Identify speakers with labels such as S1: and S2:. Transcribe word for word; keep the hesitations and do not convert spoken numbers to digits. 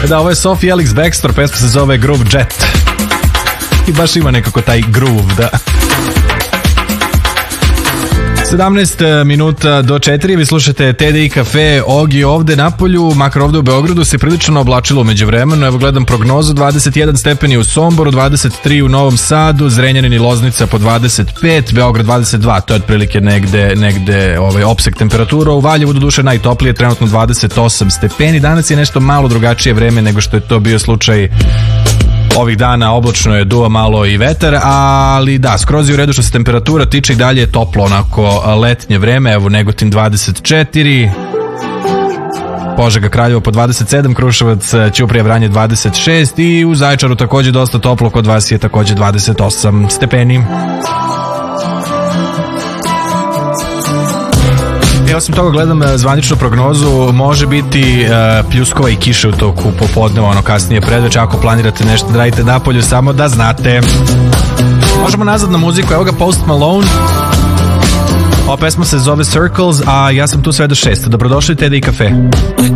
S1: Da, ovo je Sophie Ellis Bextor, pesma se zove Groove Jet. I baš ima nekako taj groove, da. sedamnaest minuta do četiri, vi slušate T D I Cafe, Ogi ovde na polju, makar ovde u Beogradu se prilično oblačilo umeđu vremenu, evo gledam prognozu, dvadeset jedan stepeni u Somboru, dvadeset tri u Novom Sadu, Zrenjanin i Loznica po dvadeset pet, Beograd dvadeset dva, to je otprilike negde, negde ovaj, opseg temperatura, u Valjevu do duše najtoplije, trenutno dvadeset osam stepeni, danas je nešto malo drugačije vreme nego što je to bio slučaj ovih dana, oblačno je, duva malo i vetar, ali da, skroz je u redu što se temperatura tiče i dalje je toplo, onako letnje vreme, evo Negotin dvadeset četiri, Požega Kraljevo po dvadeset sedam, Kruševac, Ćuprija, Vranje dvadeset šest i u Zaječaru takođe dosta toplo, kod vas je takođe dvadeset osam stepeni. I osim toga gledam zvaničnu prognozu, može biti uh, pljuskova i kiše u toku popodneva, ono kasnije predveče, ako planirate nešto da radite napolju, samo da znate. Možemo nazad na muziku, evo ga Post Malone, ova pesma se zove Circles, a ja sam tu sve do šest. Dobrodošli T D I Cafe.